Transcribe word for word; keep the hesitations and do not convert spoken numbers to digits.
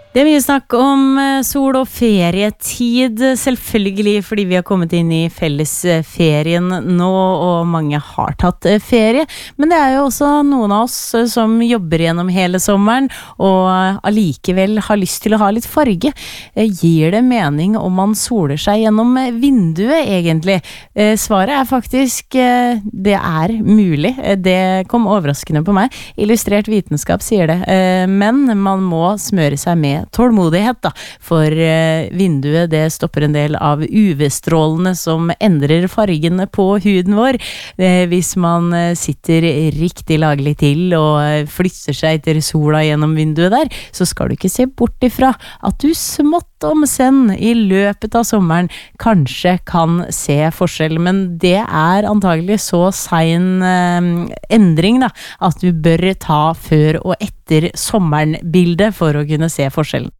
Det er mye snakk om sol- og ferietid, selvfølgelig fordi vi har kommet inn i fellesferien nå, og mange har tatt ferie. Men det er jo også noen av oss som jobber gjennom hele sommeren, og allikevel har lyst til å ha litt farge. Gir det mening om man soler seg gjennom vinduet, egentlig? Svaret er faktisk, det er mulig. Det kom overraskende på meg. Illustrert vitenskap sier det. Men man må smøre seg med tålmodighet da, for eh, vinduet det stopper en del av U V-strålene som endrer fargene på huden vår. Eh, hvis man eh, sitter riktig laglig til og eh, flytter seg etter sola gjennom vinduet der, så skal du ikke se bort ifra at du smått om senn i løpet av sommeren kanskje kan se forskjell, men det er antagelig så sein eh, endring da, at du bør ta før og etter sommeren-bildet for å kunne se forskjellen.